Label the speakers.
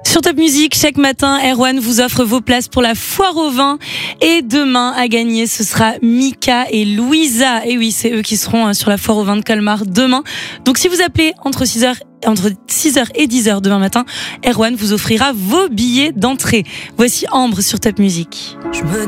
Speaker 1: Sur Top Music, chaque matin, Erwan vous offre vos places pour la foire au vin. Et demain, à gagner, ce sera Mika et Louisa. Et oui, c'est eux qui seront sur la foire au vin de Colmar demain. Donc si vous appelez entre 6h et 10h demain matin, Erwan vous offrira vos billets d'entrée. Voici Ambre sur Top Music.